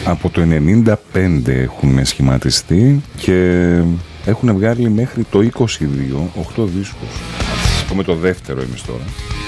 Από το 95 έχουν σχηματιστεί και έχουν βγάλει μέχρι το 22 8 δίσκους. Έχουμε το δεύτερο εμείς τώρα.